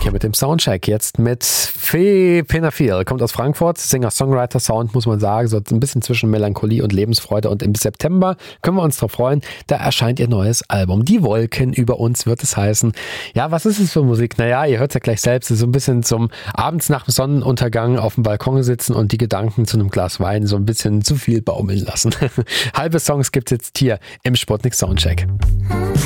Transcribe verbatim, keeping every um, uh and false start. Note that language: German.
hier mit dem Soundcheck. Jetzt mit Fee Penafil, kommt aus Frankfurt, Singer-Songwriter-Sound, muss man sagen, so ein bisschen zwischen Melancholie und Lebensfreude. Und im September können wir uns drauf freuen, da erscheint ihr neues Album. Die Wolken über uns wird es heißen. Ja, was ist es für Musik? Naja, ihr hört es ja gleich selbst, es ist so ein bisschen zum abends nach dem Sonnenuntergang auf dem Balkon sitzen und die Gedanken zu einem Glas Wein so ein bisschen zu viel baumeln lassen. Halbe Songs gibt's jetzt hier im Sputnik Soundcheck.